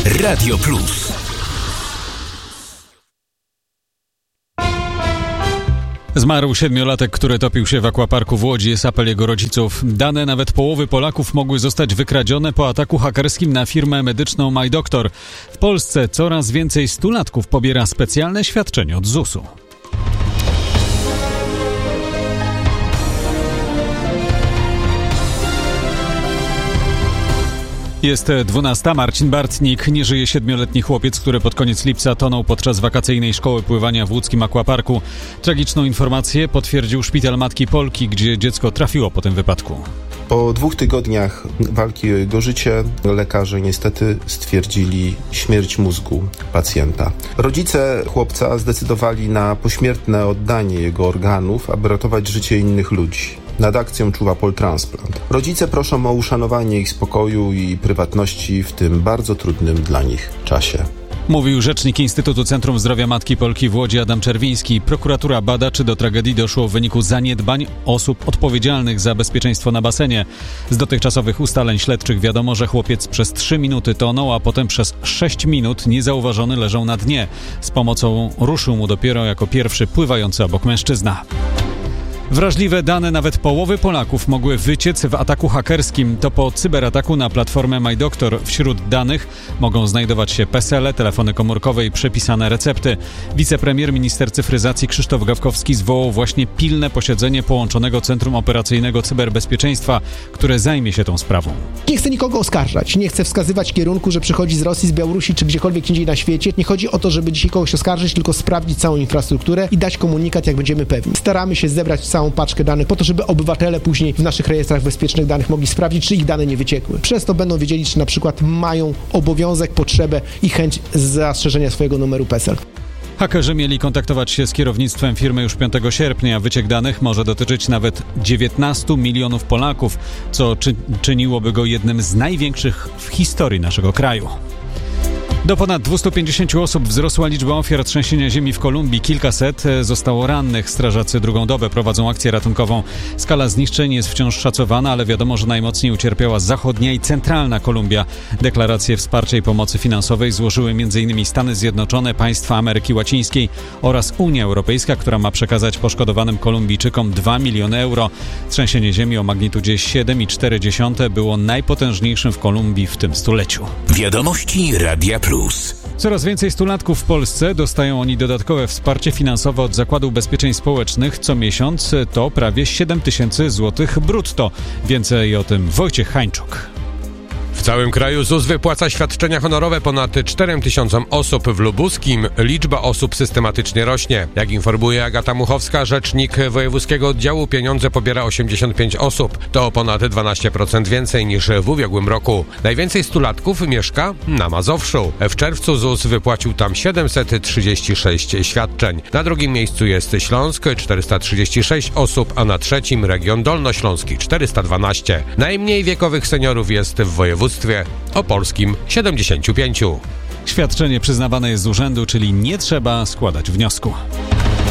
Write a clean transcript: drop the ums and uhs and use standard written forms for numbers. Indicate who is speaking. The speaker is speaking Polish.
Speaker 1: Radio Plus.
Speaker 2: Zmarł 7-latek, który topił się w akwaparku w Łodzi. Jest apel jego rodziców. Dane nawet połowy Polaków mogły zostać wykradzione po ataku hakerskim na firmę medyczną MyDoctor. W Polsce coraz więcej 100-latków pobiera specjalne świadczenie od ZUS-u. Jest 12. Marcin Bartnik. Nie żyje 7-letni chłopiec, który pod koniec lipca tonął podczas wakacyjnej szkoły pływania w łódzkim akwaparku. Tragiczną informację potwierdził szpital Matki Polki, gdzie dziecko trafiło po tym wypadku.
Speaker 3: Po 2 tygodniach walki o jego życie lekarze niestety stwierdzili śmierć mózgu pacjenta. Rodzice chłopca zdecydowali na pośmiertne oddanie jego organów, aby ratować życie innych ludzi. Nad akcją czuwa Poltransplant. Rodzice proszą o uszanowanie ich spokoju i prywatności w tym bardzo trudnym dla nich czasie.
Speaker 2: Mówił rzecznik Instytutu Centrum Zdrowia Matki Polki w Łodzi Adam Czerwiński. Prokuratura bada, czy do tragedii doszło w wyniku zaniedbań osób odpowiedzialnych za bezpieczeństwo na basenie. Z dotychczasowych ustaleń śledczych wiadomo, że chłopiec przez 3 minuty tonął, a potem przez 6 minut niezauważony leżał na dnie. Z pomocą ruszył mu dopiero jako pierwszy pływający obok mężczyzna. Wrażliwe dane nawet połowy Polaków mogły wyciec w ataku hakerskim. To po cyberataku na platformę MyDoctor. Wśród danych mogą znajdować się PESEL-e, telefony komórkowe i przepisane recepty. Wicepremier, minister cyfryzacji Krzysztof Gawkowski zwołał właśnie pilne posiedzenie połączonego Centrum Operacyjnego Cyberbezpieczeństwa, które zajmie się tą sprawą.
Speaker 4: Nie chcę nikogo oskarżać, nie chcę wskazywać kierunku, że przychodzi z Rosji, z Białorusi czy gdziekolwiek indziej na świecie. Nie chodzi o to, żeby dzisiaj kogoś oskarżyć, tylko sprawdzić całą infrastrukturę i dać komunikat, jak będziemy pewni. Staramy się zebrać całą paczkę danych po to, żeby obywatele później w naszych rejestrach bezpiecznych danych mogli sprawdzić, czy ich dane nie wyciekły. Przez to będą wiedzieli, czy na przykład mają obowiązek, potrzebę i chęć zastrzeżenia swojego numeru PESEL.
Speaker 2: Hakerzy mieli kontaktować się z kierownictwem firmy już 5 sierpnia. Wyciek danych może dotyczyć nawet 19 milionów Polaków, co czyniłoby go jednym z największych w historii naszego kraju. Do ponad 250 osób wzrosła liczba ofiar trzęsienia ziemi w Kolumbii. Kilkaset zostało rannych. Strażacy drugą dobę prowadzą akcję ratunkową. Skala zniszczeń jest wciąż szacowana, ale wiadomo, że najmocniej ucierpiała zachodnia i centralna Kolumbia. Deklaracje wsparcia i pomocy finansowej złożyły m.in. Stany Zjednoczone, państwa Ameryki Łacińskiej oraz Unia Europejska, która ma przekazać poszkodowanym Kolumbijczykom 2 miliony euro. Trzęsienie ziemi o magnitudzie 7,4 było najpotężniejszym w Kolumbii w tym stuleciu.
Speaker 1: Wiadomości Radia Plus.
Speaker 2: Coraz więcej 100-latków w Polsce. Dostają oni dodatkowe wsparcie finansowe od Zakładu Ubezpieczeń Społecznych. Co miesiąc to prawie 7 000 złotych brutto. Więcej o tym Wojciech Hańczuk.
Speaker 5: W całym kraju ZUS wypłaca świadczenia honorowe ponad 4 000 osób. W Lubuskim liczba osób systematycznie rośnie. Jak informuje Agata Muchowska, rzecznik wojewódzkiego oddziału, pieniądze pobiera 85 osób. To ponad 12% więcej niż w ubiegłym roku. Najwięcej 100-latków mieszka na Mazowszu. W czerwcu ZUS wypłacił tam 736 świadczeń. Na drugim miejscu jest Śląsk, 436 osób, a na trzecim region dolnośląski, 412. Najmniej wiekowych seniorów jest w województwie opolskim, 75.
Speaker 2: Świadczenie przyznawane jest z urzędu, czyli nie trzeba składać wniosku.